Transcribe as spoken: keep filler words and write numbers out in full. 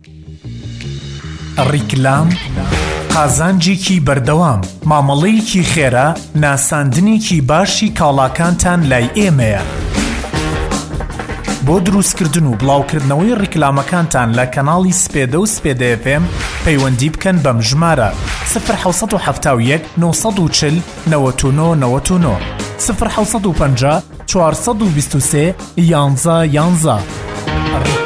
ڕیکلام قازانجێکی بەردەوام، مامەڵەیەکی خێرا، ناساندنێکی باشی کاڵاکانتان لای ئێمەیە. بۆ دروستکردن و بڵاوکردنەوەی ڕیکلامەکانتان لە کەناڵی سپێدە و سپێدە ئێف ئێم پەیوەندی بکەن بەم ژمارە صفر حوت هەفتا و یەک نۆ و چل نەوەت و نۆ نەوەت و نۆ صفر حوت و پەنجا چوارسەد و بیست و سێ یانزە یانزە.